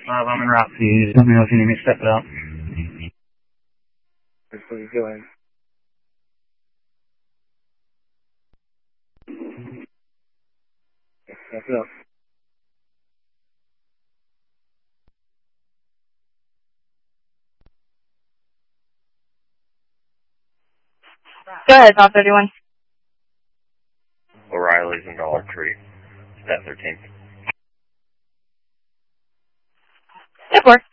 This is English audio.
I'm in route for you. Just let me know if you need me to step it up. Please go ahead. Step it up. Go ahead, Top 31. O'Reilly's in Dollar Tree. Step 13. Step 4.